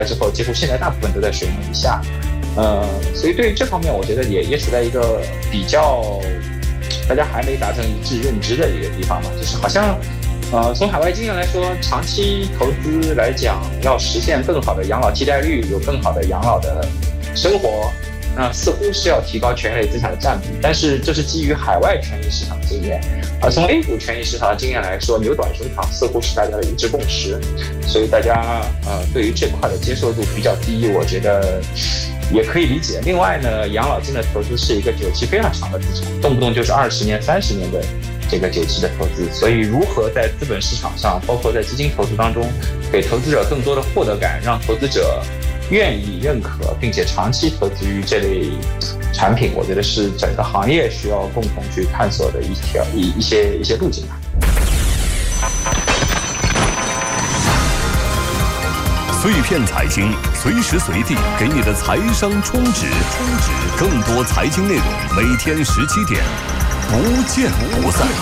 之后，几乎现在大部分都在水面以下。所以对于这方面，我觉得也处在一个比较大家还没达成一致认知的一个地方嘛，就是好像从海外经验来说，长期投资来讲，要实现更好的养老替代率，有更好的养老的生活，那似乎是要提高权益类资产的占比，但是这是基于海外权益市场经验，而从 A 股权益市场的经验来说，扭短中长似乎是大家的一致共识，所以大家对于这块的接受度比较低，我觉得也可以理解。另外呢，养老金的投资是一个久期非常长的资产，动不动就是20年、30年的这个久期的投资，所以如何在资本市场上，包括在基金投资当中，给投资者更多的获得感，让投资者愿意认可并且长期投资于这类产品，我觉得是整个行业需要共同去探索的一些路径吧。 碎片财经，随时随地给你的财商充值。更多财经内容，每天17点，不见不散。